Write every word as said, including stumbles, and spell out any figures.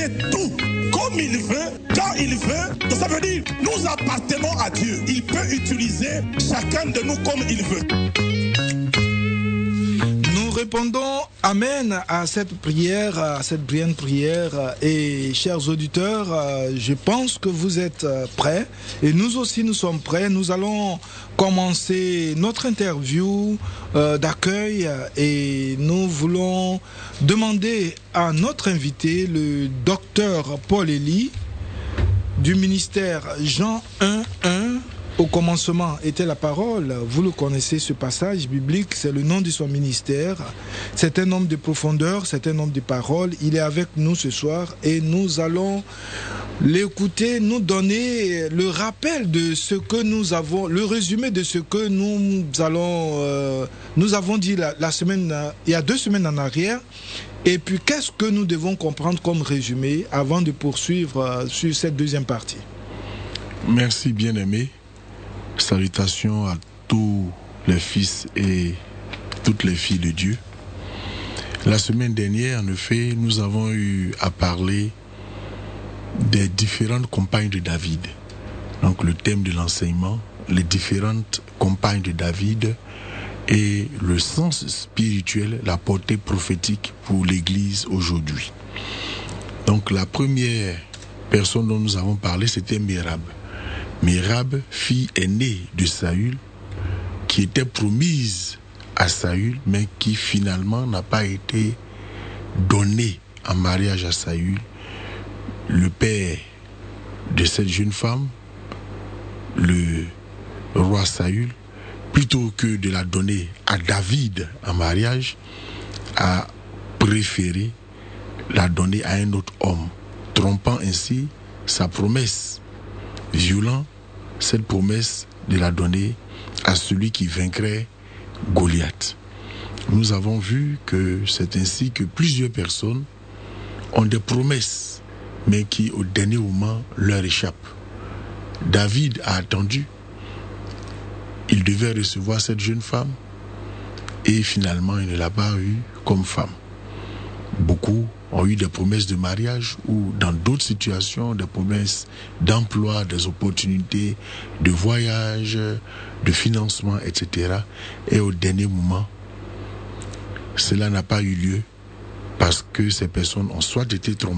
fait tout comme il veut, quand il veut. Donc ça veut dire, nous appartenons à Dieu. Il peut utiliser chacun de nous comme il veut. Nous répondons Amen à cette prière, à cette brillante prière. Et chers auditeurs, je pense que vous êtes prêts. Et nous aussi, nous sommes prêts. Nous allons commencer notre interview euh, d'accueil. Et nous voulons demander à notre invité, le docteur Paul Elie, du ministère Jean un un. Au commencement était la parole. Vous le connaissez, ce passage biblique, c'est le nom de son ministère. C'est un homme de profondeur, c'est un homme de parole. Il est avec nous ce soir et nous allons l'écouter, nous donner le rappel de ce que nous avons, le résumé de ce que nous allons, euh, nous avons dit la, la semaine, il y a deux semaines en arrière. Et puis, qu'est-ce que nous devons comprendre comme résumé avant de poursuivre euh, sur cette deuxième partie? Merci, bien-aimé. Salutations à tous les fils et toutes les filles de Dieu. La semaine dernière, en effet, nous avons eu à parler des différentes compagnes de David. Donc le thème de l'enseignement, les différentes compagnes de David et le sens spirituel, la portée prophétique pour l'Église aujourd'hui. Donc la première personne dont nous avons parlé, c'était Mérab. Mérab, fille aînée de Saül, qui était promise à Saül, mais qui finalement n'a pas été donnée en mariage à Saül. Le père de cette jeune femme, le roi Saül, plutôt que de la donner à David en mariage, a préféré la donner à un autre homme, trompant ainsi sa promesse, violant cette promesse de la donner à celui qui vaincrait Goliath. Nous avons vu que c'est ainsi que plusieurs personnes ont des promesses, mais qui au dernier moment leur échappent. David a attendu, il devait recevoir cette jeune femme, et finalement il ne l'a pas eue comme femme. Beaucoup ont eu des promesses de mariage ou dans d'autres situations des promesses d'emploi, des opportunités de voyage, de financement, et cetera. Et au dernier moment, cela n'a pas eu lieu parce que ces personnes ont soit été trompées,